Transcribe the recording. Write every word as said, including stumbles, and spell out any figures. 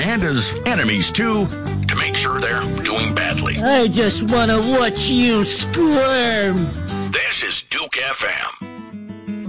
and his enemies too, to make sure they're doing badly. I just want to watch you squirm. This is Duke F M.